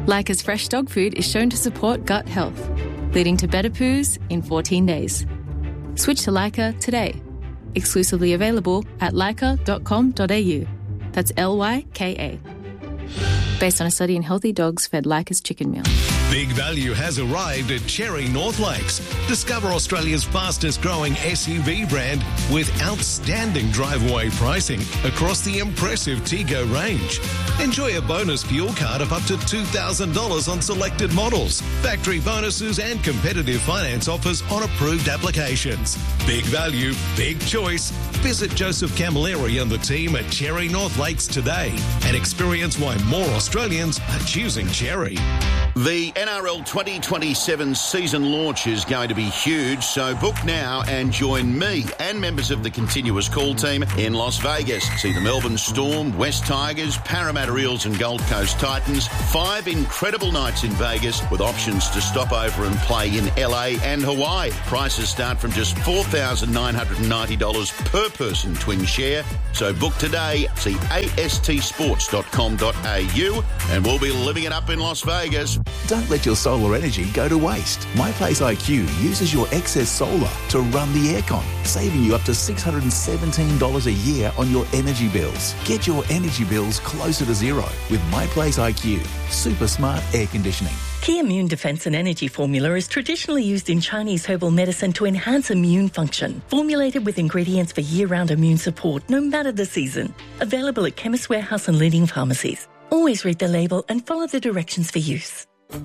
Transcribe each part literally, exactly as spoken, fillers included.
Leica's fresh dog food is shown to support gut health, leading to better poos in fourteen days. Switch to Leica today. Exclusively available at leica dot com dot a u. That's L Y K A. Based on a study in healthy dogs fed Leica's chicken meal. Big value has arrived at Cherry North Lakes. Discover Australia's fastest growing S U V brand with outstanding drive-away pricing across the impressive Tego range. Enjoy a bonus fuel card of up to two thousand dollars on selected models, factory bonuses and competitive finance offers on approved applications. Big value, big choice. Visit Joseph Camilleri and the team at Cherry North Lakes today and experience why more Australians are choosing Cherry. The N R L twenty twenty-seven season launch is going to be huge, so book now and join me and members of the Continuous Call team in Las Vegas. See the Melbourne Storm, West Tigers, Parramatta Eels and Gold Coast Titans. Five incredible nights in Vegas with options to stop over and play in L A and Hawaii. Prices start from just four thousand nine hundred ninety dollars per person twin share. So book today. See A S T sports dot com dot a u and we'll be living it up in Las Vegas. Don't let your solar energy go to waste. MyPlace I Q uses your excess solar to run the aircon, saving you up to six hundred seventeen dollars a year on your energy bills. Get your energy bills closer to zero with MyPlace I Q. Super smart air conditioning. Key Immune Defense and Energy Formula is traditionally used in Chinese herbal medicine to enhance immune function. Formulated with ingredients for year-round immune support, no matter the season. Available at Chemist Warehouse and leading pharmacies. Always read the label and follow the directions for use.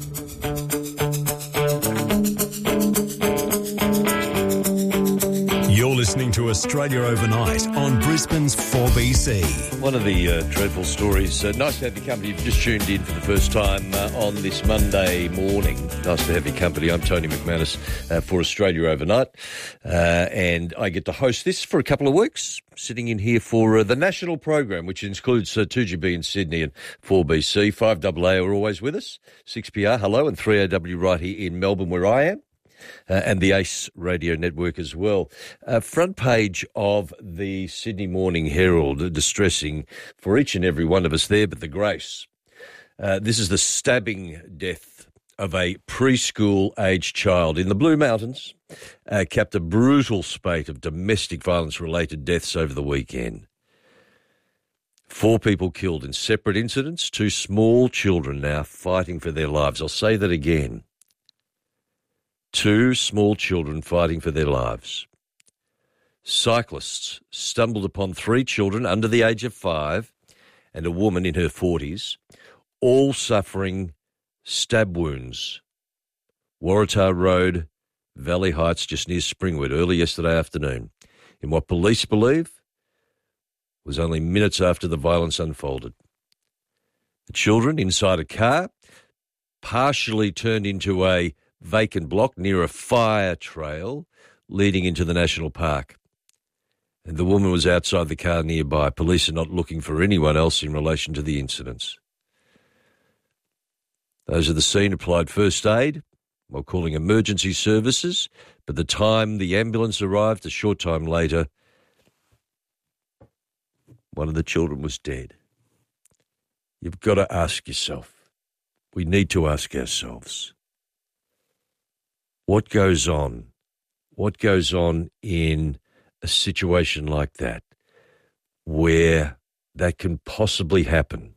You're listening to Australia Overnight on Brisbane's four B C. One of the uh, dreadful stories. Uh, nice to have your company. You've just tuned in for the first time uh, on this Monday morning. Nice to have your company. I'm Tony McManus uh, for Australia Overnight. Uh, and I get to host this for a couple of weeks, sitting in here for uh, the national program, which includes uh, two G B in Sydney and four B C. five A A are always with us. six P R, hello, and three A W right here in Melbourne, where I am. Uh, and the Ace Radio Network as well. Uh, front page of the Sydney Morning Herald, distressing for each and every one of us there, but the grace. Uh, this is the stabbing death of a preschool-aged child in the Blue Mountains, uh, capped a brutal spate of domestic violence-related deaths over the weekend. Four people killed in separate incidents, two small children now fighting for their lives. I'll say that again. Two small children fighting for their lives. Cyclists stumbled upon three children under the age of five and a woman in her forties, all suffering stab wounds. Waratah Road, Valley Heights, just near Springwood, early yesterday afternoon, in what police believe was only minutes after the violence unfolded. The children inside a car, partially turned into a vacant block near a fire trail leading into the national park. And the woman was outside the car nearby. Police are not looking for anyone else in relation to the incidents. Those at the scene applied first aid while calling emergency services, but the time the ambulance arrived, a short time later, one of the children was dead. You've got to ask yourself, we need to ask ourselves, what goes on? What goes on in a situation like that where that can possibly happen?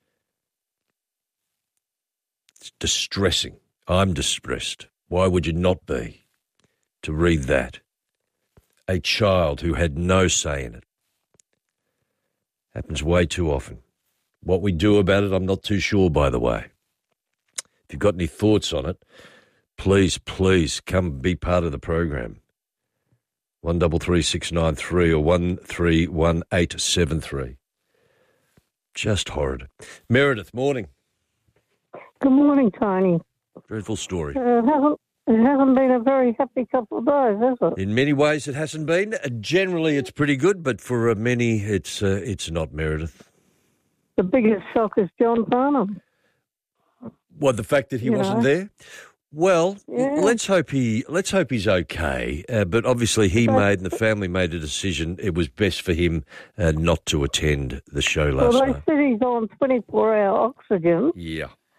It's distressing. I'm distressed. Why would you not be to read that? A child who had no say in it. Happens way too often. What we do about it, I'm not too sure, by the way. If you've got any thoughts on it, please, please come be part of the program. one double three six nine three or one three one eight seven three. Just horrid. Meredith, morning. Good morning, Tony. Dreadful story. Uh, it, hasn't, it hasn't been a very happy couple of days, has it? In many ways it hasn't been. Uh, generally it's pretty good, but for uh, many it's uh, it's not, Meredith. The biggest shock is John Farnham. What, the fact that he you wasn't know. there? Well, Yeah. let's hope he let's hope he's okay. Uh, but obviously, he But- made and the family made a decision. It was best for him uh, not to attend the show last Well, they night. said he's on twenty-four hour oxygen, Yeah,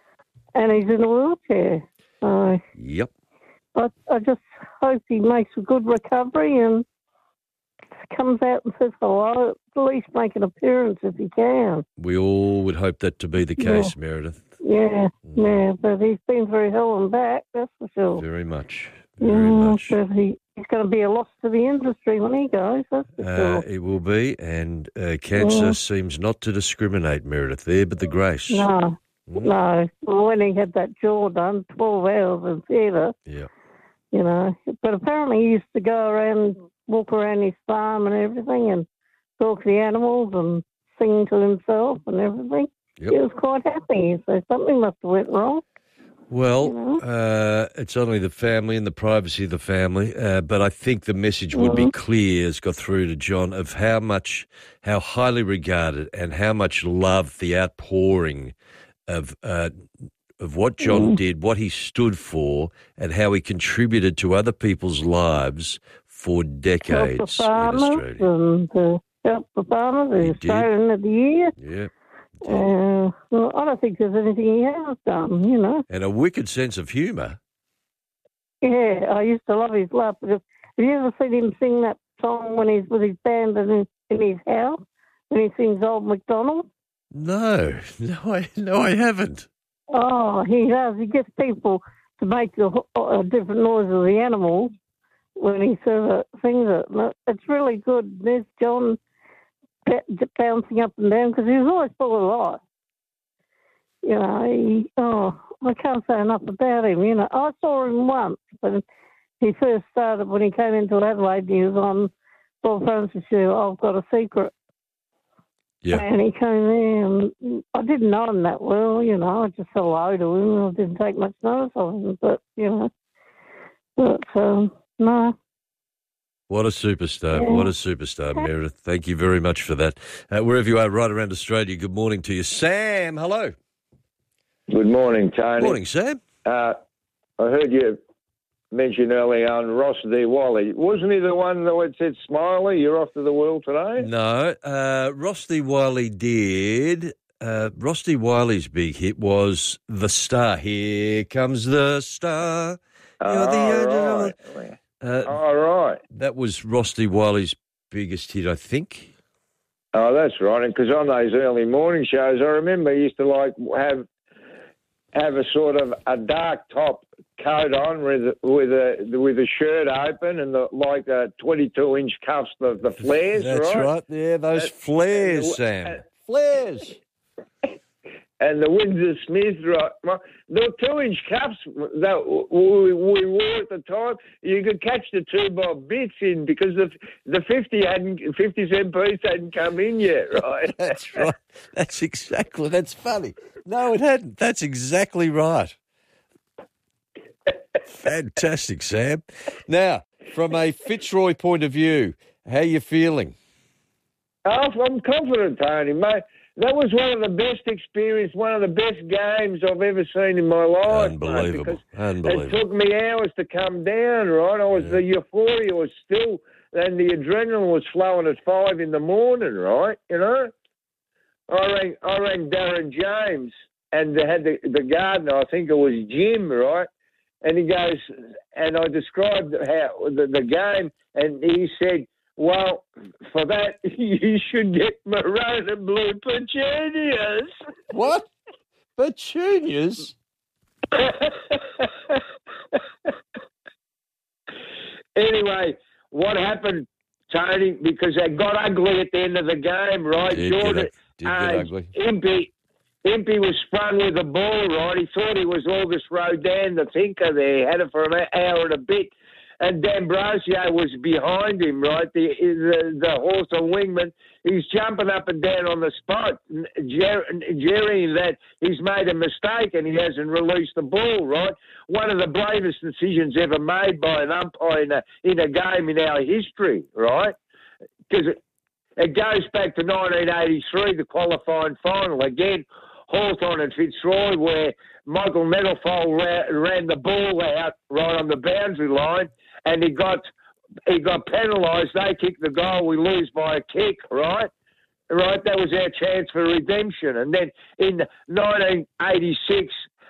and he's in a wheelchair. So Yep. I, I just hope he makes a good recovery and comes out and says hello. At least make an appearance if he can. We all would hope that to be the case, Yeah. Meredith. Yeah, yeah, but he's been through hell and back, that's for sure. Very much. Very Yeah, much. but he, he's going to be a loss to the industry when he goes, that's for Uh, sure. it will be, and uh, cancer Yeah. seems not to discriminate, Meredith, there, but the grace. No, Mm. no. Well, when he had that jaw done, twelve hours in theatre, Yeah. you know. But apparently he used to go around, walk around his farm and everything and talk to the animals and sing to himself and everything. Yep. He was quite happy, so something must have went wrong. Well, You know? uh, it's only the family and the privacy of the family, uh, but I think the message would be clear, has got through to John, of how much, how highly regarded and how much love the outpouring of uh, of what John did, what he stood for, and how he contributed to other people's lives for Help the decades in farmers Australia. and uh, help the farmers, the He did. Australian of the Year. Yeah. Uh, well, I don't think there's anything he hasn't done, you know. And a wicked sense of humour. Yeah, I used to love his laugh because have you ever seen him sing that song when he's with his band and in, in his house when he sings Old MacDonald? No, no, I, no, I haven't. Oh, he does. He gets people to make a, a different noise of the animals when he sort of sings it. And it's really good. There's John p- bouncing up and down because he was always full of life. You know, he, oh, I can't say enough about him. You know, I saw him once when he first started, when he came into Adelaide, he was on Bob Francis' show, I've Got a Secret. Yeah. And he came there, and I didn't know him that well, you know. I just said hello to him. I didn't take much notice of him, but, you know. But, um, no. What a superstar. Yeah. What a superstar, Meredith. Thank you very much for that. Uh, wherever you are right around Australia, good morning to you. Sam, hello. Good morning, Tony. Morning, Sam. Uh, I heard you mention earlier on Ross D. Wally. Wasn't he the one that said, Smiley, you're off to the world today? No, uh, Rusty Wiley did. Uh, Rusty Wiley's big hit was The Star. Here comes the star. You're the Oh, only- right. Uh, Oh, right. that was Rusty Wiley's biggest hit, I think. Oh, that's right. And because on those early morning shows, I remember he used to like have have a sort of a dark top coat on with with a with a shirt open and the, like a twenty-two inch cuffs, the, the flares, That's right? right. Yeah, those Uh, flares, and- Sam. and- Flares. And the Windsor Smith, right? Well, the two-inch cups that we, we wore at the time, you could catch the two bob bits in because the the fifty hadn't fifty cent piece hadn't come in yet, right? That's right. That's exactly. That's funny. No, it hadn't. That's exactly right. Fantastic, Sam. Now, from a Fitzroy point of view, how you feeling? Oh, I'm confident, Tony, mate. That was one of the best experiences, one of the best games I've ever seen in my life. Unbelievable. Mate, because Unbelievable. it took me hours to come down, right? I was, the euphoria was still, and the adrenaline was flowing at five in the morning, right? You know? I rang, I rang Darren James, and they had the, the gardener, I think it was Jim, right? And he goes, and I described how the, the game, and he said, well, for that, you should get maroon and blue petunias. What? Petunias? Anyway, what happened, Tony, because they got ugly at the end of the game, right? Did get Jordan, ug- did get ugly. Impey, Impey was sprung with the ball, right? He thought he was August Rodin, the thinker there. Had it for an hour and a bit. And D'Ambrosio was behind him, right? The, the the horse or wingman, he's jumping up and down on the spot, Jer- jerrying that he's made a mistake and he hasn't released the ball, right? One of the bravest decisions ever made by an umpire in a, in a game in our history, right? Because it, it goes back to nineteen eighty-three, the qualifying final. Again, Hawthorn and Fitzroy, where Michael Meadowfold ran, ran the ball out right on the boundary line, and he got he got penalised. They kicked the goal. We lose by a kick, right? Right, that was our chance for redemption. And then in nineteen eighty-six,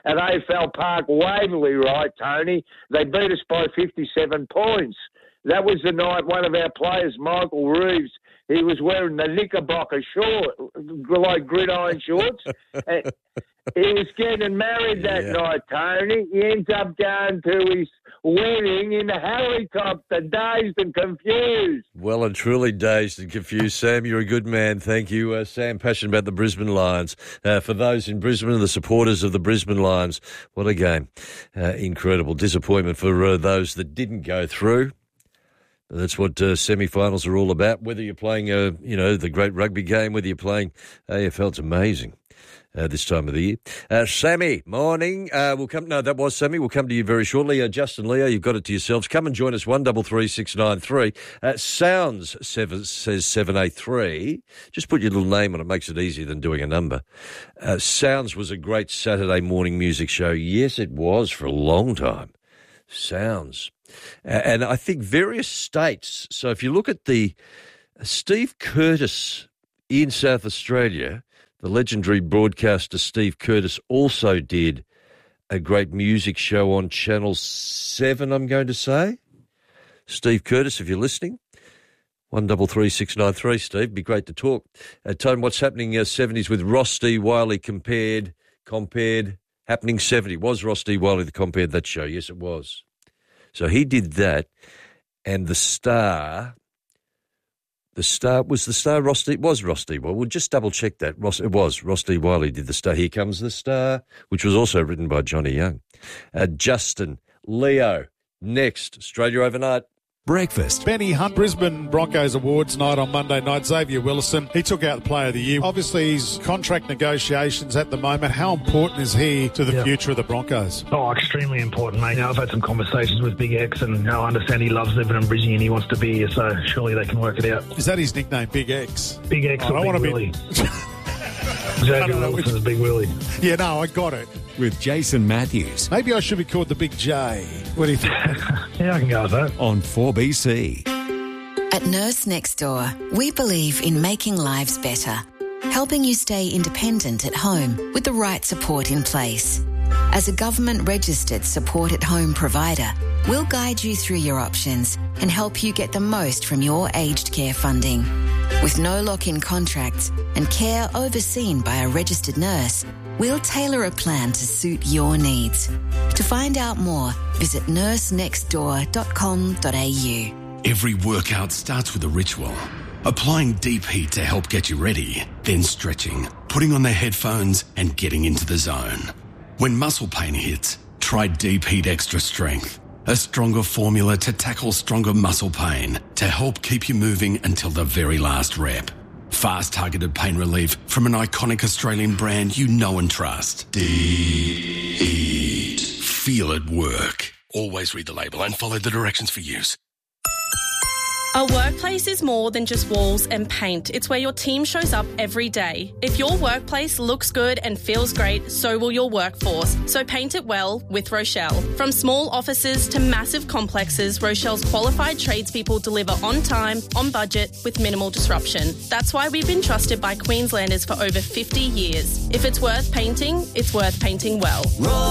at A F L Park, Waverley, right, Tony? They beat us by fifty-seven points. That was the night one of our players, Michael Reeves, he was wearing the Knickerbocker short, like gridiron shorts. And he was getting married that yeah. night, Tony. He ends up going to his wedding in a helicopter, dazed and confused. Well and truly dazed and confused. Sam, you're a good man. Thank you. Uh, Sam, passionate about the Brisbane Lions. Uh, for those in Brisbane and the supporters of the Brisbane Lions, what a game. Uh, incredible disappointment for uh, those that didn't go through. That's what uh, semi-finals are all about. Whether you're playing, uh, you know, the great rugby game, whether you're playing A F L, it's amazing uh, this time of the year. Uh, Sammy, morning. Uh, we'll come. No, that was Sammy. We'll come to you very shortly. Uh, Justin, Leo, you've got it to yourselves. Come and join us. One double three six nine three. Uh, Sounds seven says seven eight three. Just put your little name on it. Makes it easier than doing a number. Uh, Sounds was a great Saturday morning music show. Yes, it was for a long time. Sounds. And I think various states, so if you look at the Steve Curtis in South Australia, the legendary broadcaster Steve Curtis also did a great music show on Channel seven, I'm going to say. Steve Curtis, if you're listening, one double three six nine three, Steve, be great to talk. Uh, Tone, what's happening uh, seventies with Ross D. Wiley compared, compared, happening seventy. Was Ross D. Wiley the compared that show? Yes, it was. So he did that, and the star, the star, was the star Ross D. Was Ross D. Wiley? We'll just double-check that. Ross, it was. Ross D. Wiley did the star. Here Comes the Star, which was also written by Johnny Young. Uh, Justin, Leo, next, Australia Overnight. Breakfast. Benny Hunt, Brisbane Broncos Awards night on Monday night. Xavier Willison, he took out the Player of the Year. Obviously, his contract negotiations at the moment. How important is he to the yeah. future of the Broncos? Oh, extremely important, mate. Now, I've had some conversations with Big X, and you know, I understand he loves living in Brisbane and he wants to be here, so surely they can work it out. Is that his nickname, Big X? Big X oh, or I Big Willie? Be... Xavier Wilson's Big Willie. Yeah, no, I got it. With Jason Matthews. Maybe I should be called the Big J. What do you think? Yeah, I can go with that. On four B C. At Nurse Next Door, we believe in making lives better, helping you stay independent at home with the right support in place. As a government-registered support-at-home provider, we'll guide you through your options and help you get the most from your aged care funding. With no lock-in contracts and care overseen by a registered nurse, we'll tailor a plan to suit your needs. To find out more, visit nurse next door dot com dot a u. Every workout starts with a ritual. Applying deep heat to help get you ready, then stretching, putting on the headphones and getting into the zone. When muscle pain hits, try Deep Heat Extra Strength, a stronger formula to tackle stronger muscle pain to help keep you moving until the very last rep. Fast targeted pain relief from an iconic Australian brand you know and trust. Deep Heat. Feel it work. Always read the label and follow the directions for use. A workplace is more than just walls and paint. It's where your team shows up every day. If your workplace looks good and feels great, so will your workforce. So paint it well with Rochelle. From small offices to massive complexes, Rochelle's qualified tradespeople deliver on time, on budget, with minimal disruption. That's why we've been trusted by Queenslanders for over fifty years. If it's worth painting, it's worth painting well.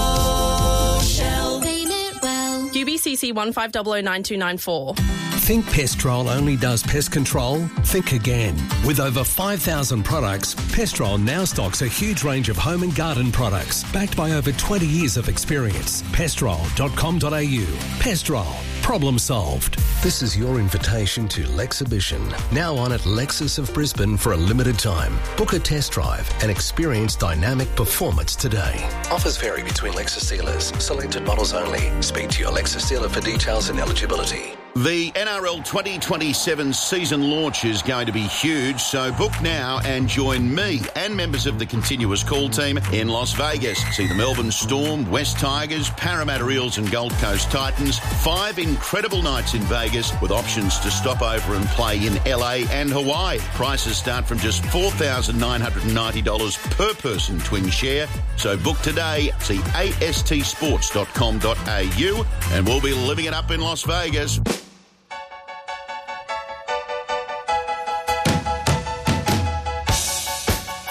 Rochelle. Paint it well. U B C C one five zero zero nine two nine four. Think Pestrol only does pest control? Think again. With over five thousand products, Pestrol now stocks a huge range of home and garden products, backed by over twenty years of experience. pestrol dot com dot a u. Pestrol. Problem solved. This is your invitation to Lexhibition, now on at Lexus of Brisbane for a limited time. Book a test drive and experience dynamic performance today. Offers vary between Lexus dealers. Selected models only. Speak to your Lexus dealer for details and eligibility. The N R L twenty twenty-seven season launch is going to be huge, so book now and join me and members of the continuous call team in Las Vegas. See the Melbourne Storm, West Tigers, Parramatta Eels and Gold Coast Titans. Five incredible nights in Vegas with options to stop over and play in L A and Hawaii. Prices start from just four thousand nine hundred ninety dollars per person twin share. So book today. See A S T sports dot com dot a u and we'll be living it up in Las Vegas.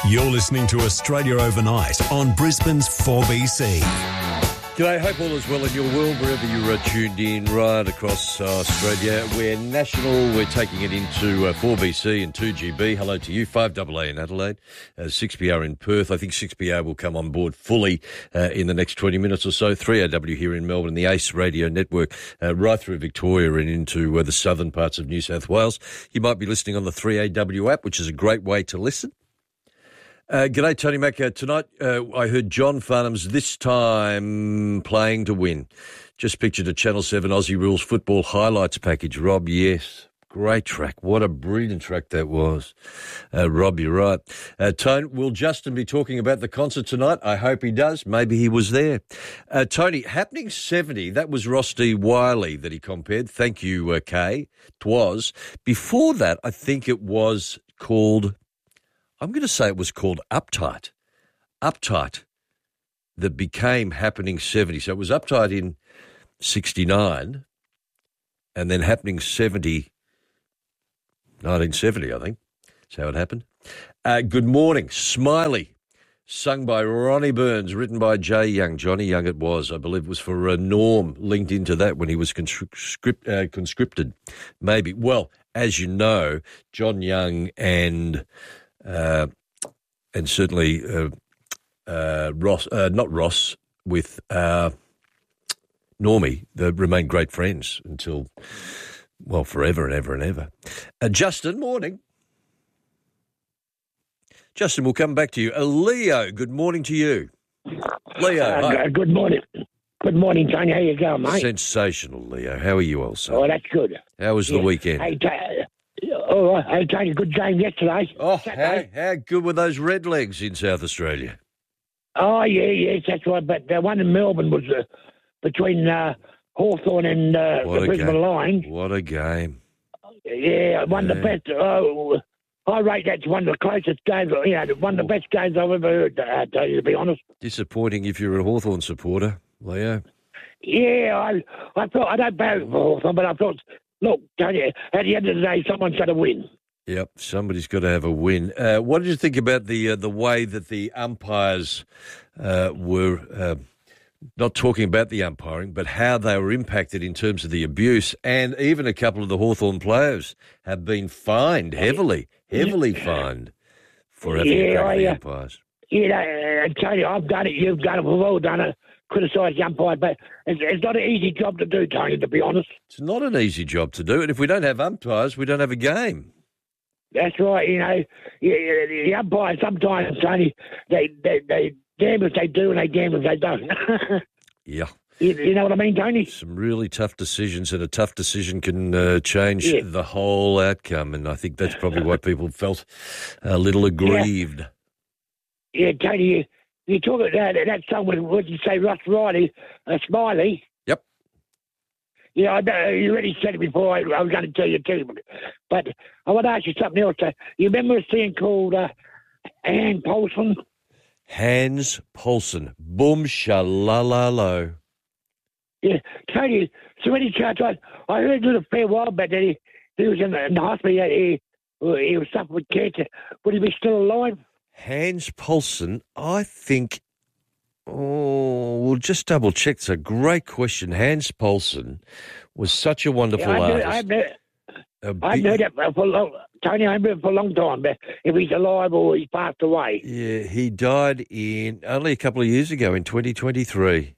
You're listening to Australia Overnight on Brisbane's four B C. G'day, hope all is well in your world, wherever you're uh, tuned in, right across uh, Australia. We're national, we're taking it into uh, four B C and two G B. Hello to you, five A A in Adelaide, uh, six B R in Perth. I think six B R will come on board fully uh, in the next twenty minutes or so. three A W here in Melbourne, the ACE radio network, uh, right through Victoria and into uh, the southern parts of New South Wales. You might be listening on the three A W app, which is a great way to listen. Uh, g'day, Tony Mack. Uh, tonight uh, I heard John Farnham's This Time Playing to Win. Just pictured a Channel seven Aussie Rules football highlights package. Rob, yes, great track. What a brilliant track that was. Uh, Rob, you're right. Uh, Tony, will Justin be talking about the concert tonight? I hope he does. Maybe he was there. Uh, Tony, Happening seventy, that was Ross D. Wiley that he compared. Thank you, uh, Kay. It was. Before that, I think it was called... I'm going to say it was called Uptight. Uptight that became Happening seventy. So it was Uptight in sixty-nine and then Happening seventy, nineteen seventy, I think. That's how it happened. Uh, Good Morning, Smiley, sung by Ronnie Burns, written by Jay Young. Johnny Young it was. I believe it was for uh, Norm, linked into that when he was conscript, uh, conscripted, maybe. Well, as you know, John Young and... Uh, and certainly uh, uh, Ross, uh, not Ross, with uh, Normie, they remain great friends until, well, forever and ever and ever. Uh, Justin, morning. Justin, we'll come back to you. Uh, Leo, good morning to you. Leo, uh, good morning. Good morning, Tony. How you going, mate? Sensational, Leo. How are you also? Oh, that's good. How was yeah. the weekend? Hey, uh, Oh, I played a good game yesterday. Oh, how, how good were those Red Legs in South Australia? Oh, yeah, yes, that's right. But the one in Melbourne was uh, between uh, Hawthorn and uh, the Brisbane game. Lions. What a game. Yeah, one yeah. of the best. Oh, I rate that's one of the closest games, you know, one of the best games I've ever heard, uh, to, to be honest. Disappointing if you're a Hawthorn supporter, Leo. Yeah, I I thought, I don't barrack for Hawthorn, but I thought... Look, Tony, at the end of the day, someone's got to win. Yep, somebody's got to have a win. Uh, what did you think about the uh, the way that the umpires uh, were, uh, not talking about the umpiring, but how they were impacted in terms of the abuse, and even a couple of the Hawthorn players have been fined heavily, heavily fined for having yeah, a crack at the uh, umpires. You know, uh, Tony, I've done it, you've done it, we've all done it. Criticise the umpire, but it's, it's not an easy job to do, Tony, to be honest. It's not an easy job to do, and if we don't have umpires, we don't have a game. That's right, you know. The, the umpires sometimes, Tony, they, they, they damn if they do and they damn if they don't. yeah. You, you know what I mean, Tony? Some really tough decisions, and a tough decision can uh, change yeah. the whole outcome, and I think that's probably why people felt a little aggrieved. Yeah, yeah Tony, you... You talk about that, that song, what did you say, Ross Riley, uh, Smiley? Yep. Yeah, I know, you already said it before, I, I was going to tell you too. But I want to ask you something else. Uh, you remember a scene called uh, Hans Poulsen? Hans Poulsen. Boom, shalalalo. Yeah, Tony, so many chats, I, I heard it a fair while back that he, he was in the, in the hospital, he, he was suffering with cancer. Would he be still alive? Hans Poulsen, I think, oh, we'll just double check. It's a great question. Hans Poulsen was such a wonderful yeah, artist. I've heard, I've heard that for a long, Tony, I've heard it for a long time, but if he's alive or he's passed away. Yeah, he died in only a couple of years ago in twenty twenty-three.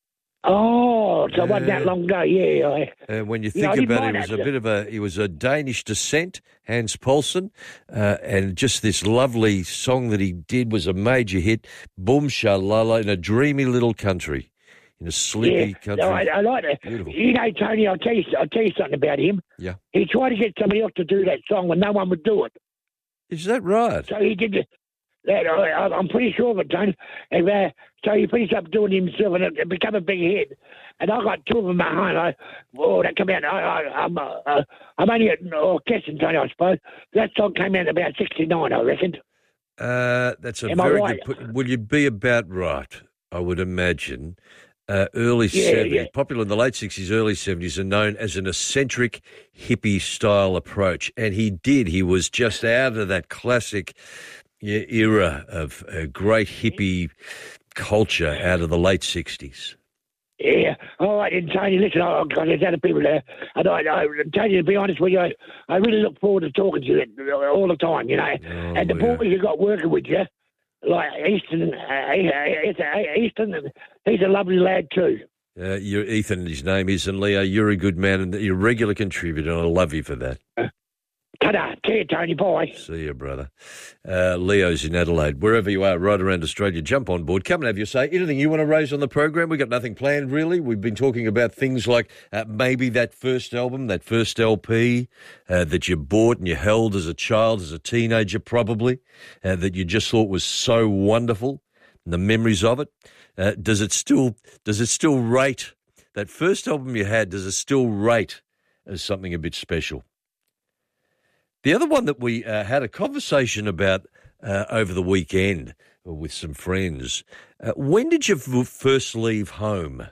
Oh, so uh, it wasn't that long ago, yeah. And uh, when you think you know, about it, he was a bit of a, he was a Danish descent, Hans Poulsen, uh, and just this lovely song that he did was a major hit, Boom Shalala, in a dreamy little country, in a sleepy yeah. country. No, I, I like it. Beautiful. You know, Tony, I'll tell you, I'll tell you something about him. Yeah. He tried to get somebody else to do that song when no one would do it. Is that right? So he did it. That, I, I'm pretty sure of it, Tony. And, uh, so he finished up doing it himself, and it, it became a big hit. And I got two of them at home. I, oh, that came out. I, I, I'm, uh, I'm only at oh, guessing, Tony, I suppose. That song came out about sixty-nine, I reckon. Uh, that's a Am very right? good point. Will you be about right, I would imagine. Uh, early yeah, seventies, yeah. popular in the late sixties, early seventies, are known as an eccentric hippie-style approach. And he did. He was just out of that classic, Yeah, era of a great hippie culture out of the late sixties. Yeah. All right, and Tony, listen, I've got there's other people there. And I, I, Tony, to be honest with you, I, I really look forward to talking to you all the time, you know. Oh, and the yeah. boys you got working with you, like Easton, uh, Easton, he's a lovely lad too. Uh, you're Ethan, his name is, and Leo, you're a good man and you're a regular contributor, and I love you for that. Uh, Ta-da. See you, Tony. Bye. See you, brother. Uh, Leo's in Adelaide. Wherever you are, right around Australia, jump on board. Come and have your say. Anything you want to raise on the program? We've got nothing planned, really. We've been talking about things like uh, maybe that first album, that first L P uh, that you bought and you held as a child, as a teenager probably, uh, that you just thought was so wonderful, and the memories of it. Uh, does it still does it still rate, that first album you had, does it still rate as something a bit special? The other one that we uh, had a conversation about uh, over the weekend with some friends, uh, when did you f- first leave home?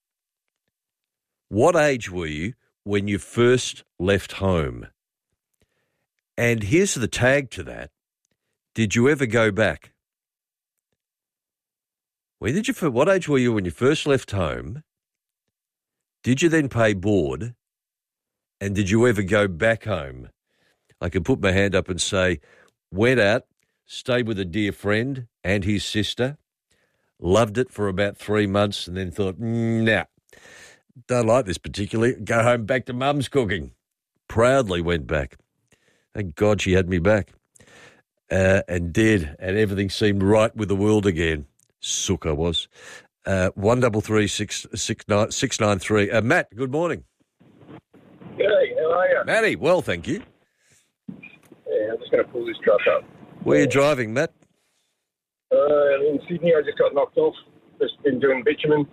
What age were you when you first left home? And here's the tag to that. Did you ever go back? When did you? What age were you when you first left home? Did you then pay board? And did you ever go back home? I can put my hand up and say, went out, stayed with a dear friend and his sister, loved it for about three months and then thought, nah, don't like this particularly, go home back to mum's cooking. Proudly went back. Thank God she had me back. Uh, and did, and everything seemed right with the world again. Sook I was. Uh, one double three six six nine six nine three. Uh, Matt, good morning. G'day, how are you? Matty, well, thank you. Yeah, I'm just going to pull this truck up. Where are you driving, Matt? Uh, in Sydney, I just got knocked off. Just been doing bitumen.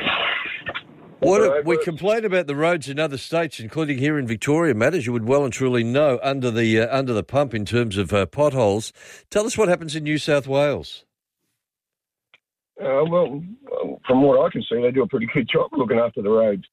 What a, we complain about the roads in other states, including here in Victoria, Matt, as you would well and truly know, under the uh, under the pump in terms of uh, potholes. Tell us what happens in New South Wales. Uh, well, from what I can see, they do a pretty good job looking after the roads.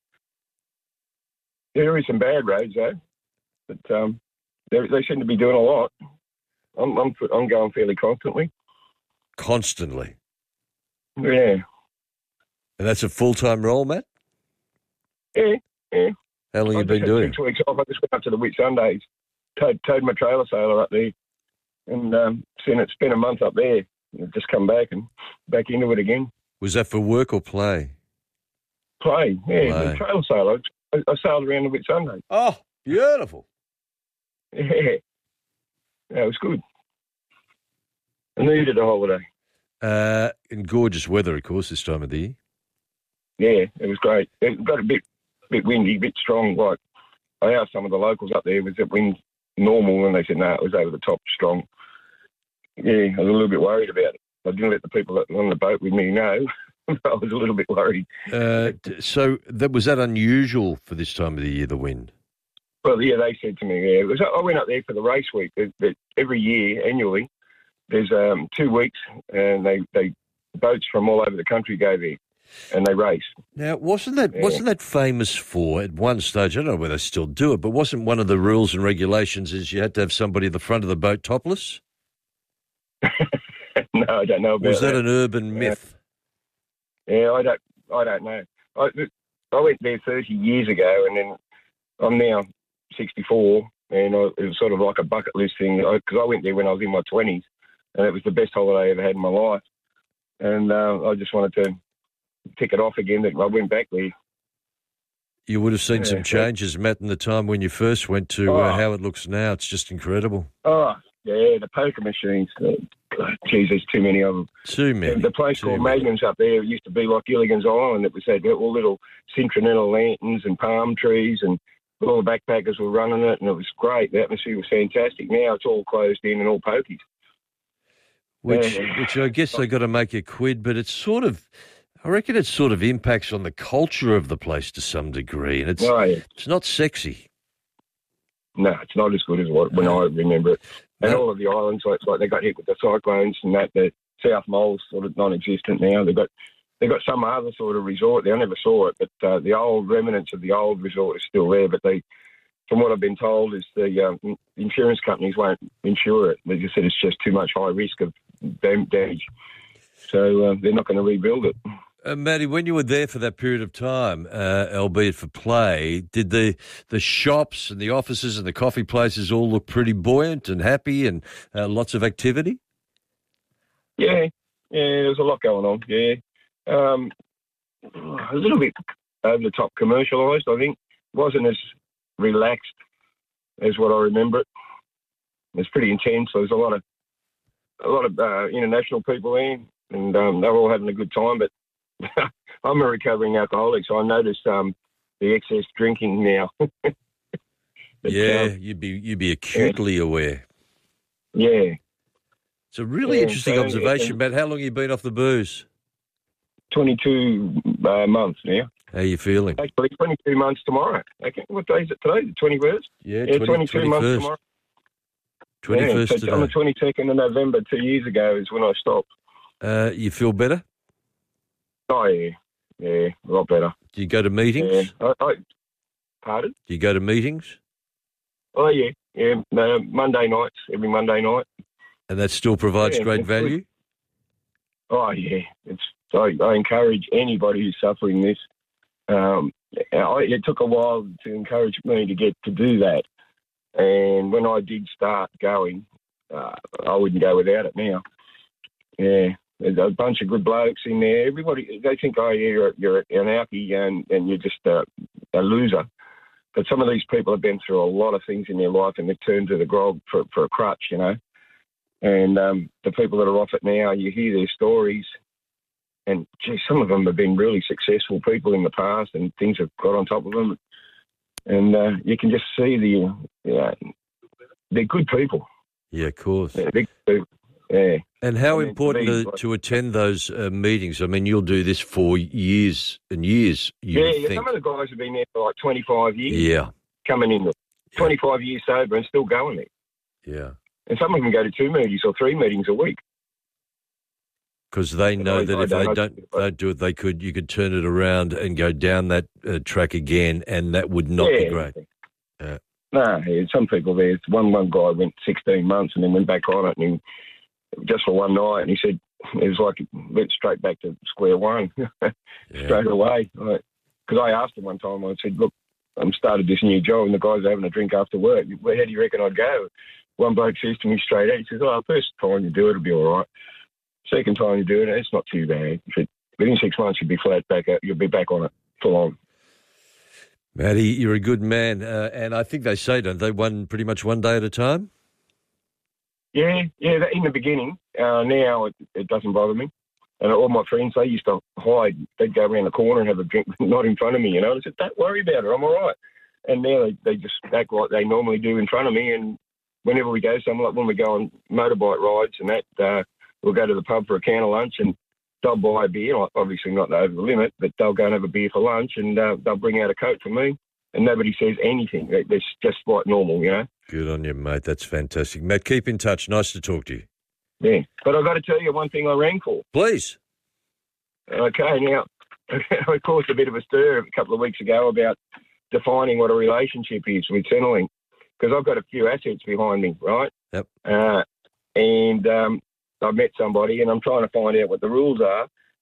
There is some bad roads, though, but um, they, they seem to be doing a lot. I'm, I'm, I'm going fairly constantly. Constantly? Yeah. And that's a full-time role, Matt? Yeah, yeah. How long I have you been doing? Six weeks off. I just went up to the Whitsundays, towed, towed my trailer sailor up there, and um, seen it spent a month up there. And just come back and back into it again. Was that for work or play? Play, yeah. Play. The trailer sailor. I, I sailed around the Whitsunday. Oh, beautiful. Yeah. Yeah, it was good. I needed a holiday. Uh, in gorgeous weather, of course, this time of the year. Yeah, it was great. It got a bit bit windy, a bit strong. Like I asked some of the locals up there, was it wind normal? And they said, no, it was over the top strong. Yeah, I was a little bit worried about it. I didn't let the people that were on the boat with me know. I was a little bit worried. Uh, so that was that unusual for this time of the year, the wind? Well, yeah, they said to me, yeah. It was, I went up there for the race week. But every year, annually, there's um, two weeks, and they, they boats from all over the country go there, and they race. Now, wasn't that yeah. wasn't that famous for, at one stage, I don't know whether they still do it, but wasn't one of the rules and regulations is you had to have somebody at the front of the boat topless? No, I don't know about Was that, that. an urban myth? Yeah, I don't I don't know. I, I went there thirty years ago, and then I'm now sixty-four, and I, it was sort of like a bucket list thing, because I, I went there when I was in my twenties, and it was the best holiday I ever had in my life. And uh, I just wanted to tick it off again, that I went back there. You would have seen Yeah, some changes, Matt, in the time when you first went to Oh. uh, how it looks now. It's just incredible. Oh, yeah, the poker machines. Uh, geez, there's too many of them. Too many. The, the place too called many. Magnums up there, it used to be like Gilligan's Island. It was had all little citronella lanterns and palm trees, and all the backpackers were running it, and it was great. The atmosphere was fantastic. Now it's all closed in and all pokies. Which, Yeah. which I guess they got to make a quid, but it's sort of, I reckon it sort of impacts on the culture of the place to some degree, and it's Oh, yeah. it's not sexy. No, it's not as good as what when I remember it. And No. all of the islands, like, like they got hit with the cyclones and that. The South Mole's sort of non-existent now. They've got they've got some other sort of resort there. I never saw it, but uh, the old remnants of the old resort is still there. But they from what I've been told, is the um, insurance companies won't insure it. They just said it's just too much high risk of damage. So uh, they're not going to rebuild it. Uh, Matty, when you were there for that period of time, uh, albeit for play, did the the shops and the offices and the coffee places all look pretty buoyant and happy and uh, lots of activity? Yeah, yeah, there's a lot going on, yeah. Um, a little bit over-the-top commercialised, I think. It wasn't as relaxed as what I remember it. It was pretty intense. There was a lot of a lot of uh, international people there, and um, they were all having a good time, but I'm a recovering alcoholic, so I noticed um, the excess drinking now. but, yeah, um, you'd be you'd be acutely yeah. aware. Yeah. It's a really yeah, interesting so, observation, yeah. Matt. How long have you been off the booze? twenty-two uh, months now. How are you feeling? Actually, twenty-two months tomorrow. Okay, what day is it today? The twenty-first? Yeah, yeah twenty, twenty-two twenty-first. months tomorrow. twenty-first yeah, so today. on the twenty-second of November, two years ago, is when I stopped. Uh, you feel better? Oh, yeah. Yeah, a lot better. Do you go to meetings? Yeah. I, I, pardon? Do you go to meetings? Oh, yeah. Yeah, uh, Monday nights, every Monday night. And that still provides yeah, great value? Good. Oh, yeah. It's. I, I encourage anybody who's suffering this. Um, I, it took a while to encourage me to get to do that. And when I did start going, uh, I wouldn't go without it now. Yeah. There's a bunch of good blokes in there. Everybody, they think, oh, yeah, you're, you're an alkie and, and you're just a, a loser. But some of these people have been through a lot of things in their life and they've turned to the grog for, for a crutch, you know. And um, the people that are off it now, you hear their stories. And, gee, some of them have been really successful people in the past and things have got on top of them. And uh, you can just see the, you know, they're good people. Yeah, of course. They're big people. Yeah. And how I mean, important to, me, to, like, to attend those uh, meetings? I mean, you'll do this for years and years, you yeah, yeah, think. some of the guys have been there for like twenty-five years. Yeah. Coming in, twenty-five years sober and still going there. Yeah. And some of them go to two meetings or three meetings a week. Because they know I, that I if they don't, don't, don't do it, they could you could turn it around and go down that uh, track again, and that would not yeah. be great. Yeah. No, yeah, some people there. One one guy went sixteen months and then went back on it, and he, just for one night, and he said it was like it went straight back to square one yeah. straight away. Because like, I asked him one time, I said, "Look, I'm started this new job, and the guys are having a drink after work. Where how do you reckon I'd go?" One bloke says to me straight out, he says, "Oh, first time you do it, it'll be all right. Second time you do it, it's not too bad. Within six months, you'll be flat back out. You'll be back on it full on." Matty, you're a good man, uh, and I think they say, don't they, one pretty much one day at a time? Yeah, yeah. In the beginning, uh, now it, it doesn't bother me. And all my friends, they used to hide. They'd go around the corner and have a drink, not in front of me. You know, I said, "Don't worry about it. I'm all right." And now they, they just act like they normally do in front of me. And whenever we go somewhere, like when we go on motorbike rides and that, uh, we'll go to the pub for a can of lunch and they'll buy a beer, obviously not over the limit, but they'll go and have a beer for lunch and uh, they'll bring out a Coke for me and nobody says anything. It's just like normal, you know. Good on you, mate. That's fantastic. Matt, keep in touch. Nice to talk to you. Yeah. But I've got to tell you one thing I rang for. Please. Okay, now, it caused a bit of a stir a couple of weeks ago about defining what a relationship is with Centrelink because I've got a few assets behind me, right? Yep. Uh, and... Um, I've met somebody and I'm trying to find out what the rules are.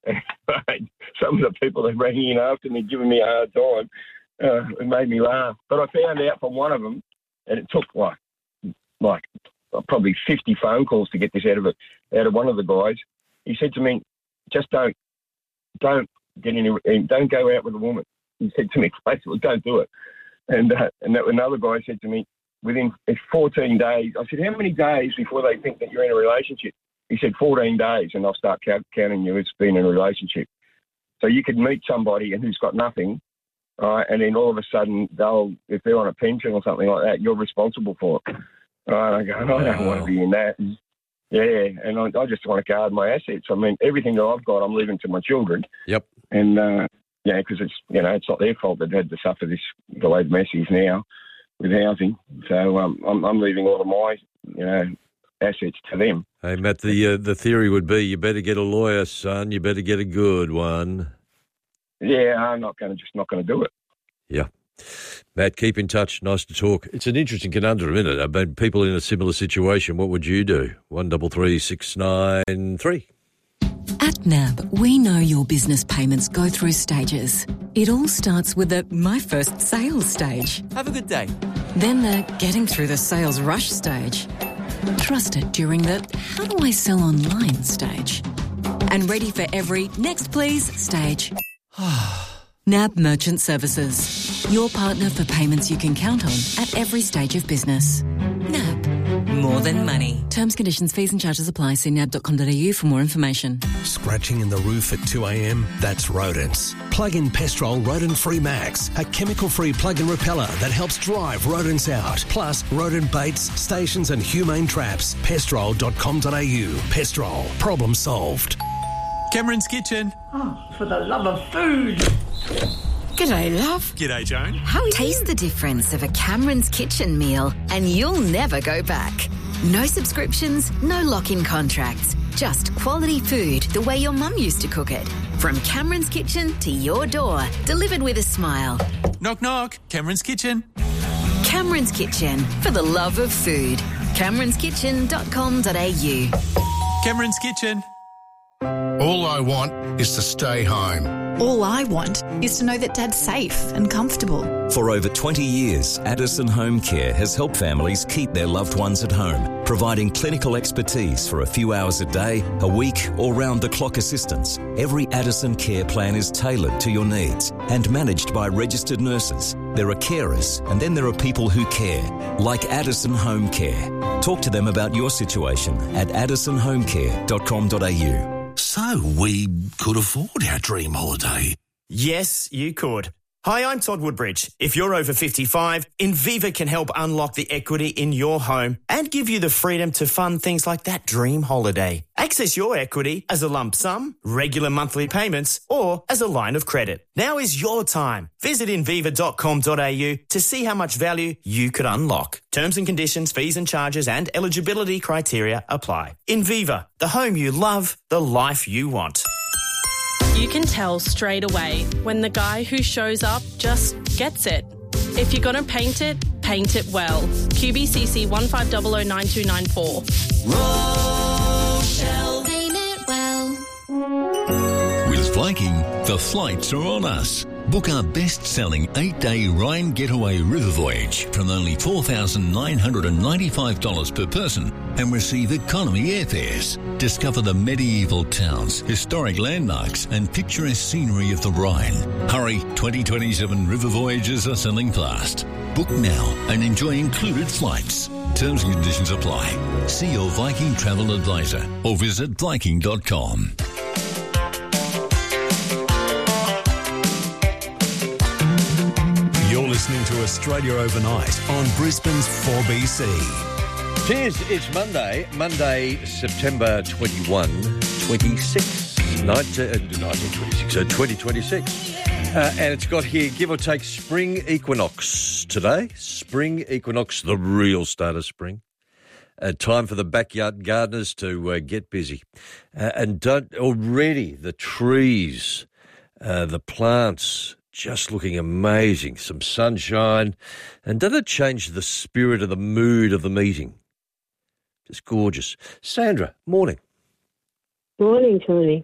Some of the people that rang in after me giving me a hard time, uh, it made me laugh. But I found out from one of them, and it took like like probably fifty phone calls to get this out of it, out of one of the guys. He said to me, "Just don't, don't get any, don't go out with a woman." He said to me, basically, "Don't do it." And uh, and that another guy said to me, within fourteen days, I said, "How many days before they think that you're in a relationship?" He said, fourteen days, and I'll start count, counting you as being in a relationship. So you could meet somebody and who's got nothing, right, and then all of a sudden, they'll if they're on a pension or something like that, you're responsible for it. Right, I go, I don't wow. want to be in that. Yeah, and I, I just want to guard my assets. I mean, everything that I've got, I'm leaving to my children. Yep. And, uh, yeah, because it's, you know, it's not their fault they've had to suffer this, the way the mess is now with housing. So um, I'm, I'm leaving all of my, you know, assets to them. Hey, Matt, the uh, the theory would be you better get a lawyer, son. You better get a good one. Yeah, I'm not going to just not going to do it. Yeah. Matt, keep in touch. Nice to talk. It's an interesting conundrum, isn't it? I mean, people in a similar situation, what would you do? One double three six nine three. At N A B, we know your business payments go through stages. It all starts with the My First Sales stage. Have a good day. Then the Getting Through the Sales Rush stage. Trusted during the How do I sell online stage. And ready for every Next Please stage. N A B Merchant Services. Your partner for payments you can count on at every stage of business. N A B. More than money. Terms, conditions, fees and charges apply. See nab dot com dot a u for more information. Scratching in the roof at two a.m? That's rodents. Plug in Pestrol Rodent Free Max, a chemical-free plug-in repeller that helps drive rodents out. Plus, rodent baits, stations and humane traps. pestrol dot com dot a u. Pestrol. Problem solved. Cameron's Kitchen. Oh, for the love of food. G'day, love. G'day, Joan. How are you? Taste the difference of a Cameron's Kitchen meal and you'll never go back. No subscriptions, no lock-in contracts. Just quality food the way your mum used to cook it. From Cameron's Kitchen to your door, delivered with a smile. Knock, knock. Cameron's Kitchen. Cameron's Kitchen, for the love of food. camerons kitchen dot com dot a u. Cameron's Kitchen. All I want is to stay home. All I want is to know that Dad's safe and comfortable. For over twenty years, Addison Home Care has helped families keep their loved ones at home, providing clinical expertise for a few hours a day, a week, or round-the-clock assistance. Every Addison care plan is tailored to your needs and managed by registered nurses. There are carers, and then there are people who care, like Addison Home Care. Talk to them about your situation at addison home care dot com dot a u. So we could afford our dream holiday. Yes, you could. Hi, I'm Todd Woodbridge. If you're over fifty-five, Inviva can help unlock the equity in your home and give you the freedom to fund things like that dream holiday. Access your equity as a lump sum, regular monthly payments, or as a line of credit. Now is your time. Visit inviva dot com dot a u to see how much value you could unlock. Terms and conditions, fees and charges and eligibility criteria apply. Inviva, the home you love, the life you want. You can tell straight away when the guy who shows up just gets it. If you're going to paint it, paint it well. Q B C C one five zero zero nine two nine four. Rochelle, paint it well. With Viking, the flights are on us. Book our best-selling eight-day Rhine Getaway River Voyage from only four thousand nine hundred ninety-five dollars per person and receive economy airfares. Discover the medieval towns, historic landmarks and picturesque scenery of the Rhine. Hurry, twenty twenty-seven river voyages are selling fast. Book now and enjoy included flights. Terms and conditions apply. See your Viking travel advisor or visit viking dot com. You're listening to Australia Overnight on Brisbane's four B C. Cheers, it's Monday, Monday, September twenty-first, twenty-six, nineteen twenty-six, so twenty twenty-six. Uh, and it's got here, give or take, spring equinox today. Spring equinox, the real start of spring. Uh, time for the backyard gardeners to uh, get busy. Uh, and don't already the trees, uh, the plants, just looking amazing. Some sunshine. And doesn't it change the spirit of the mood of the meeting? Just gorgeous. Sandra, morning. Morning, Tony.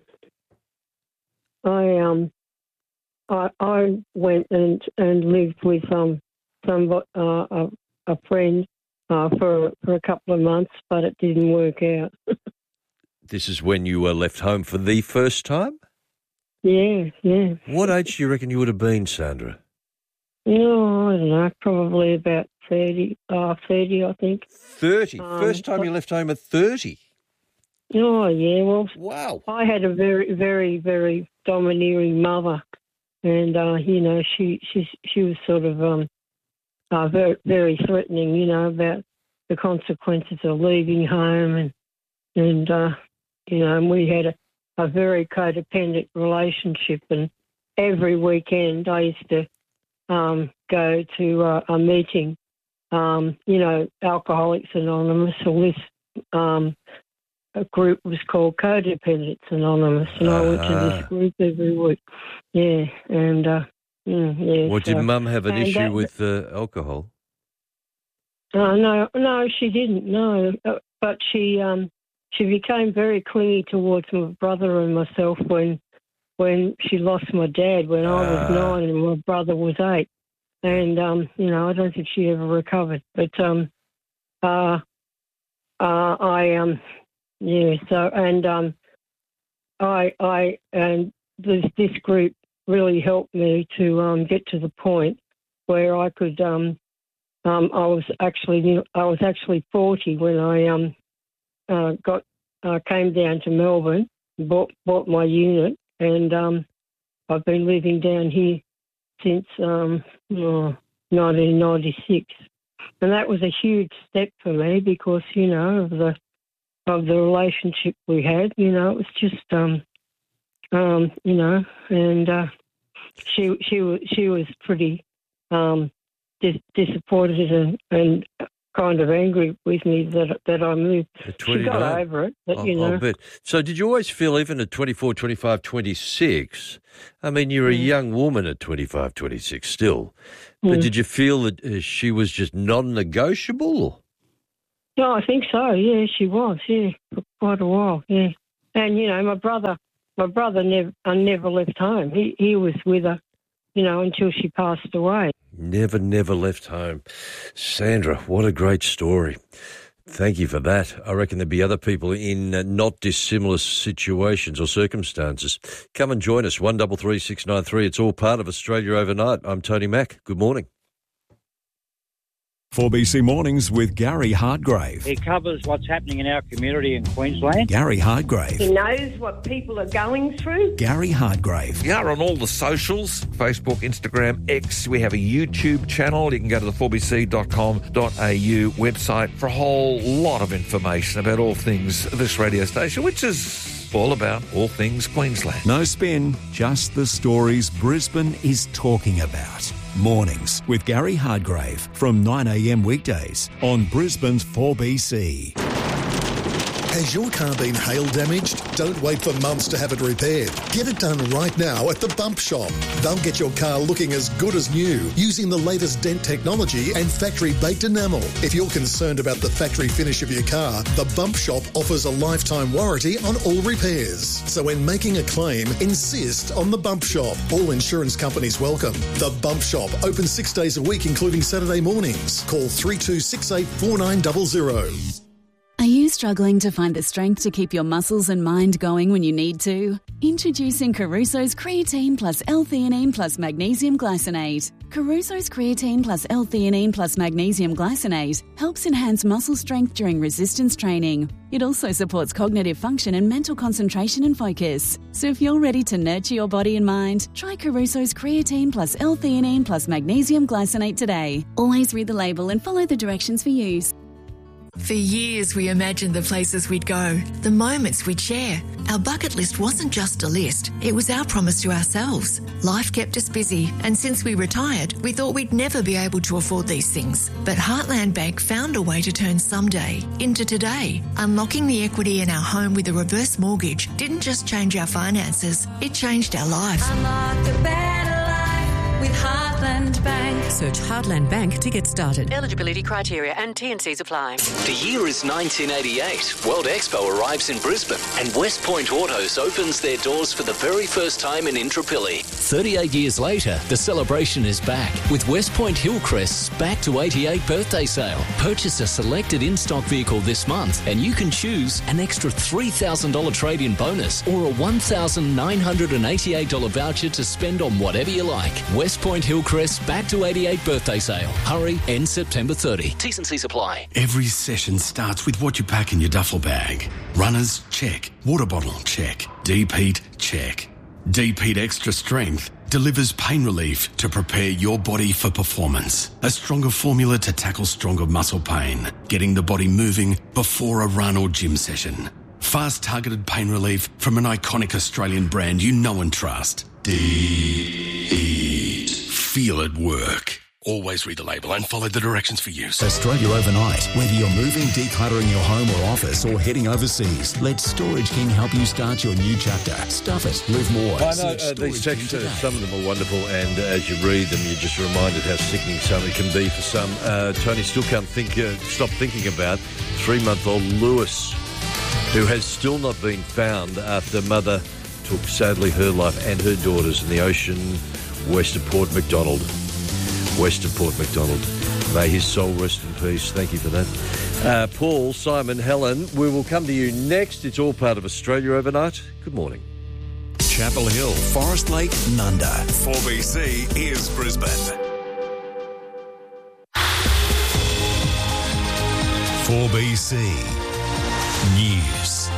I um, I I went and, and lived with um some uh, a, a friend uh, for for a couple of months, but it didn't work out. This is when you were left home for the first time? Yeah, yeah. What age do you reckon you would have been, Sandra? No, I don't know. Probably about thirty. Uh, thirty, I think. Thirty. Um, First time you left home at thirty. Oh yeah. Well, wow. I had a very, very, very domineering mother, and uh, you know, she she she was sort of um, uh, very, very threatening. You know, about the consequences of leaving home, and and uh, you know, and we had a. a very codependent relationship, and every weekend I used to um, go to uh, a meeting, um, you know, Alcoholics Anonymous, or this um, a group was called Codependents Anonymous, and uh-huh. I went to this group every week. Yeah, and uh, Mm, yeah, What, so, did Mum have an issue that, with uh, alcohol? Uh, no, no, she didn't. No, but she um, she became very clingy towards my brother and myself when when she lost my dad when I was Ah. nine and my brother was eight, and um, you know I don't think she ever recovered. But um, uh, uh, I um, yeah. So and um, I I and this this group really helped me to um, get to the point where I could. Um, Um, I was actually I was actually forty when I um uh, got uh, came down to Melbourne, bought bought my unit, and um, I've been living down here since um, oh, nineteen ninety-six, and that was a huge step for me because you know of the of the relationship we had. You know, it was just um um you know, and uh, she she was she was pretty um. Dis- disappointed and, and kind of angry with me that that I moved. She got over it, but Oh, you know. I bet. So did you always feel, even at twenty-four, twenty-five, twenty-six, I mean, you're a Mm. young woman at twenty-five, twenty-six still, but Mm. did you feel that uh, she was just non-negotiable? No, I think so. Yeah, she was. Yeah, for quite a while. Yeah, and you know, my brother, my brother never, I never left home. He he was with her, you know, until she passed away. Never, never left home. Sandra, what a great story. Thank you for that. I reckon there'd be other people in uh, not dissimilar situations or circumstances. Come and join us, one three three six nine three. It's all part of Australia Overnight. I'm Tony Mack. Good morning. four B C Mornings with Gary Hardgrave. He covers what's happening in our community in Queensland. Gary Hardgrave. He knows what people are going through. Gary Hardgrave. We are on all the socials, Facebook, Instagram, X. We have a YouTube channel. You can go to the four b c dot com dot a u website for a whole lot of information about all things this radio station, which is all about all things Queensland. No spin, just the stories Brisbane is talking about. Mornings with Gary Hardgrave from nine a m weekdays on Brisbane's four B C. Has your car been hail damaged? Don't wait for months to have it repaired. Get it done right now at the Bump Shop. They'll get your car looking as good as new using the latest dent technology and factory-baked enamel. If you're concerned about the factory finish of your car, the Bump Shop offers a lifetime warranty on all repairs. So when making a claim, insist on the Bump Shop. All insurance companies welcome. The Bump Shop, open six days a week, including Saturday mornings. Call three two six eight four nine zero zero. Are you struggling to find the strength to keep your muscles and mind going when you need to? Introducing Caruso's Creatine Plus L-Theanine Plus Magnesium Glycinate. Caruso's Creatine Plus L-Theanine Plus Magnesium Glycinate helps enhance muscle strength during resistance training. It also supports cognitive function and mental concentration and focus. So if you're ready to nurture your body and mind, try Caruso's Creatine Plus L-Theanine Plus Magnesium Glycinate today. Always read the label and follow the directions for use. For years, we imagined the places we'd go, the moments we'd share. Our bucket list wasn't just a list, it was our promise to ourselves. Life kept us busy, and since we retired, we thought we'd never be able to afford these things. But Heartland Bank found a way to turn someday into today. Unlocking the equity in our home with a reverse mortgage didn't just change our finances, it changed our life. Unlock a better life with Heartland Bank. Search Heartland Bank to get started. Eligibility criteria and T and Cs apply. The year is nineteen eighty-eight. World Expo arrives in Brisbane and West Point Autos opens their doors for the very first time in Intrapilli. thirty-eight years later, the celebration is back with West Point Hillcrest's Back to eighty-eight birthday sale. Purchase a selected in-stock vehicle this month and you can choose an extra three thousand dollars trade-in bonus or a one thousand nine hundred eighty-eight dollars voucher to spend on whatever you like. West Point Hillcrest's Back to eighty-eight birthday sale. Hurry, ends September thirtieth. T's and C's apply. Every session starts with what you pack in your duffel bag. Runners, check. Water bottle, check. Deep heat, check. Deep Heat Extra Strength delivers pain relief to prepare your body for performance. A stronger formula to tackle stronger muscle pain, getting the body moving before a run or gym session. Fast targeted pain relief from an iconic Australian brand you know and trust. Deep Heat. Feel it work. Always read the label and follow the directions for use. Australia Overnight. Whether you're moving, decluttering your home or office, or heading overseas, let Storage King help you start your new chapter. Stuff it, live more. I know uh, these texts, uh, some of them are wonderful, and uh, as you read them, you're just reminded how sickening some it can be for some. Uh, Tony still can't think, uh, stop thinking about three-month-old Lewis, who has still not been found after mother took, sadly, her life and her daughters in the ocean west of Port Macdonald. West of Port Macdonald. May his soul rest in peace. Thank you for that. Uh, Paul, Simon, Helen, we will come to you next. It's all part of Australia Overnight. Good morning. Chapel Hill, Forest Lake, Nunda. four B C is Brisbane. four B C News.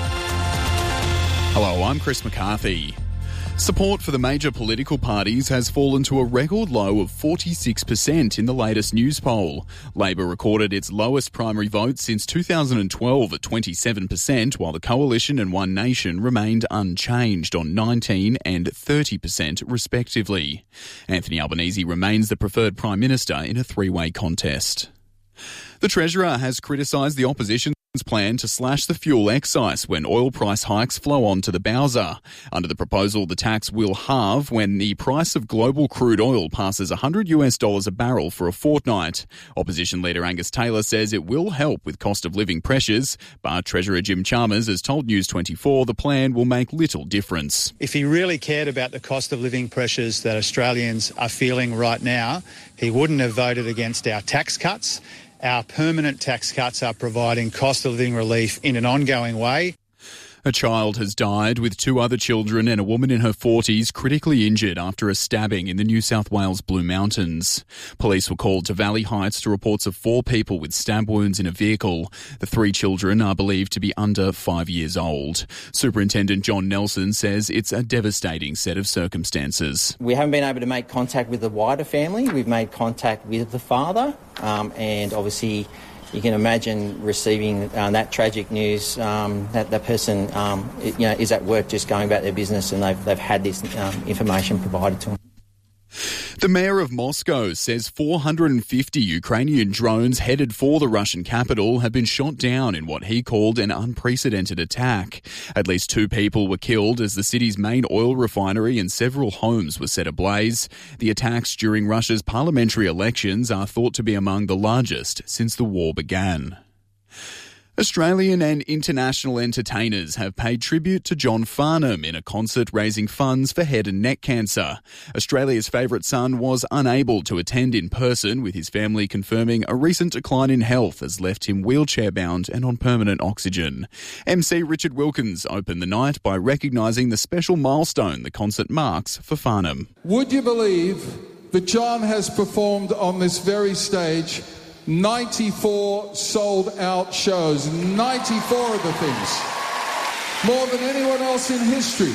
Hello, I'm Chris McCarthy. Support for the major political parties has fallen to a record low of forty-six percent in the latest news poll. Labor recorded its lowest primary vote since two thousand twelve at twenty-seven percent, while the Coalition and One Nation remained unchanged on nineteen and thirty percent respectively. Anthony Albanese remains the preferred Prime Minister in a three-way contest. The Treasurer has criticised the opposition's plan to slash the fuel excise when oil price hikes flow on to the Bowser. Under the proposal, the tax will halve when the price of global crude oil passes one hundred US dollars a barrel for a fortnight. Opposition leader Angus Taylor says it will help with cost of living pressures, but Treasurer Jim Chalmers has told News twenty-four the plan will make little difference. If he really cared about the cost of living pressures that Australians are feeling right now, he wouldn't have voted against our tax cuts. Our permanent tax cuts are providing cost of living relief in an ongoing way. A child has died, with two other children and a woman in her forties critically injured after a stabbing in the New South Wales Blue Mountains. Police were called to Valley Heights to reports of four people with stab wounds in a vehicle. The three children are believed to be under five years old. Superintendent John Nelson says it's a devastating set of circumstances. We haven't been able to make contact with the wider family. We've made contact with the father, um, and obviously you can imagine receiving uh, that tragic news. Um, that that person, um, it, you know, is at work just going about their business, and they've they've had this um, information provided to them. The mayor of Moscow says four hundred fifty Ukrainian drones headed for the Russian capital have been shot down in what he called an unprecedented attack. At least two people were killed as the city's main oil refinery and several homes were set ablaze. The attacks during Russia's parliamentary elections are thought to be among the largest since the war began. Australian and international entertainers have paid tribute to John Farnham in a concert raising funds for head and neck cancer. Australia's favourite son was unable to attend in person, with his family confirming a recent decline in health has left him wheelchair-bound and on permanent oxygen. M C Richard Wilkins opened the night by recognising the special milestone the concert marks for Farnham. Would you believe that John has performed on this very stage ninety-four sold-out shows, ninety-four of the things, more than anyone else in history.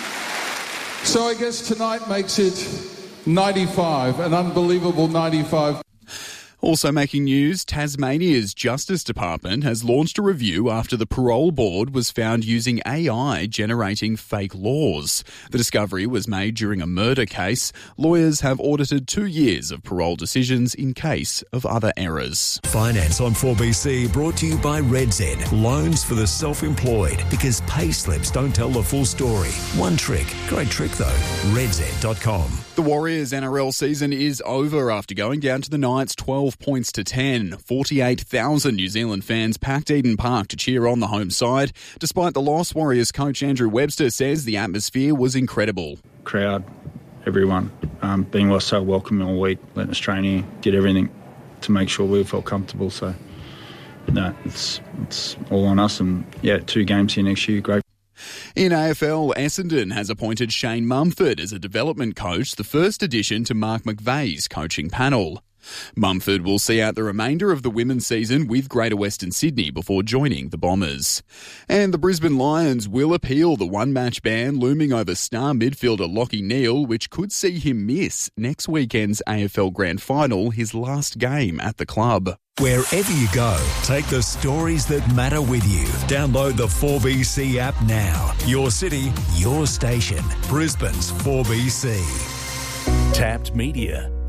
So I guess tonight makes it ninety-five, an unbelievable ninety-five. Also making news, Tasmania's Justice Department has launched a review after the parole board was found using A I generating fake laws. The discovery was made during a murder case. Lawyers have audited two years of parole decisions in case of other errors. Finance on four B C brought to you by RedZ. Loans for the self-employed, because pay slips don't tell the full story. One trick. Great trick though. red z dot com. The Warriors N R L season is over after going down to the Knights twelve points to ten. forty-eight thousand New Zealand fans packed Eden Park to cheer on the home side. Despite the loss, Warriors coach Andrew Webster says the atmosphere was incredible. Crowd, everyone, um, being so welcoming all week, letting us train here, did everything to make sure we felt comfortable. So, no, it's, it's all on us. And, yeah, two games here next year, great. In A F L, Essendon has appointed Shane Mumford as a development coach, the first addition to Mark McVeigh's coaching panel. Mumford will see out the remainder of the women's season with Greater Western Sydney before joining the Bombers. And the Brisbane Lions will appeal the one-match ban looming over star midfielder Lachie Neale, which could see him miss next weekend's A F L Grand Final, his last game at the club. Wherever you go, take the stories that matter with you. Download the four B C app now. Your city, your station. Brisbane's four B C. Tapped Media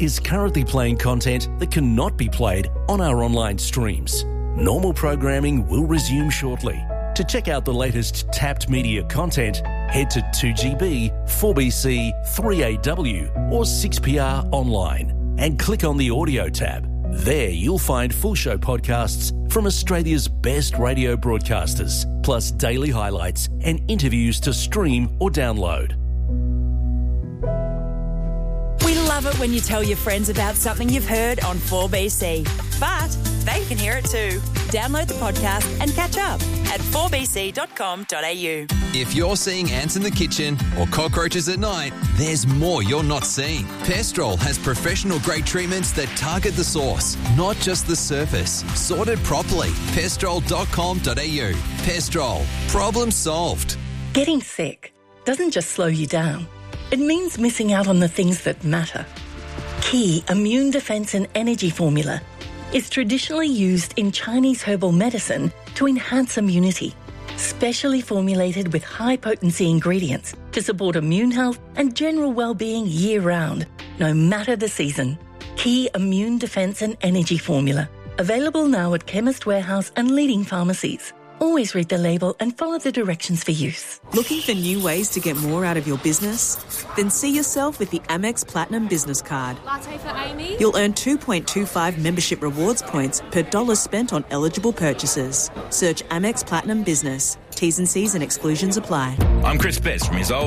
is currently playing content that cannot be played on our online streams. Normal programming will resume shortly. To check out the latest Tapped Media content, head to two G B, four B C, three A W or six P R online and click on the audio tab. There you'll find full show podcasts from Australia's best radio broadcasters, plus daily highlights and interviews to stream or download. We love it when you tell your friends about something you've heard on four B C, but they can hear it too. Download the podcast and catch up at four b c dot com dot a u. If you're seeing ants in the kitchen or cockroaches at night, there's more you're not seeing. Pestrol has professional-grade treatments that target the source, not just the surface. Sorted properly. pestrol dot com dot a u. Pestrol. Problem solved. Getting sick doesn't just slow you down. It means missing out on the things that matter. Key Immune Defense and Energy Formula is traditionally used in Chinese herbal medicine to enhance immunity, specially formulated with high-potency ingredients to support immune health and general well-being year-round, no matter the season. Key Immune Defense and Energy Formula, available now at Chemist Warehouse and leading pharmacies. Always read the label and follow the directions for use. Looking for new ways to get more out of your business? Then see yourself with the Amex Platinum Business Card. Latte for Amy? You'll earn two point two five membership rewards points per dollar spent on eligible purchases. Search Amex Platinum Business. T's and C's and exclusions apply. I'm Chris Best from His